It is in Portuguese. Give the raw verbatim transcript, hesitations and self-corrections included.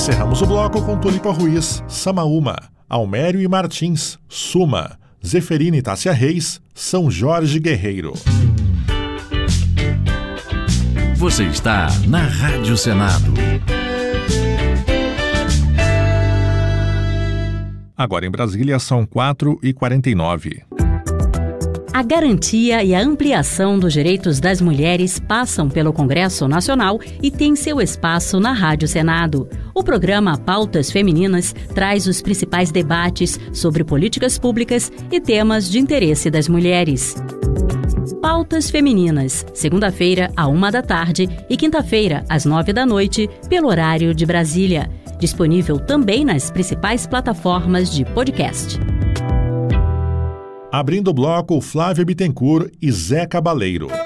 Encerramos o bloco com Tulipa Ruiz, Samaúma, Almério e Martins, Suma, Zeferina e Tássia Reis, São Jorge Guerreiro. Você está na Rádio Senado. Agora em Brasília são quatro e quarenta e nove. A garantia e a ampliação dos direitos das mulheres passam pelo Congresso Nacional e tem seu espaço na Rádio Senado. O programa Pautas Femininas traz os principais debates sobre políticas públicas e temas de interesse das mulheres. Pautas Femininas, segunda-feira, à uma da tarde e quinta-feira, às nove da noite, pelo horário de Brasília. Disponível também nas principais plataformas de podcast. Abrindo o bloco, Flávia Bittencourt e Zé Cabaleiro.